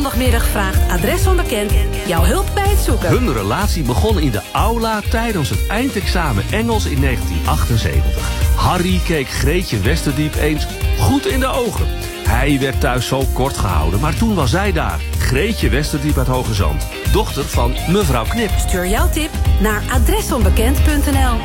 zondagmiddag vraagt Adres Onbekend jouw hulp bij het zoeken. Hun relatie begon in de aula tijdens het eindexamen Engels in 1978. Harry keek Greetje Westerdiep eens goed in de ogen. Hij werd thuis zo kort gehouden, maar toen was zij daar. Greetje Westerdiep uit Hoge Zand, dochter van mevrouw Knip. Stuur jouw tip naar adresonbekend.nl.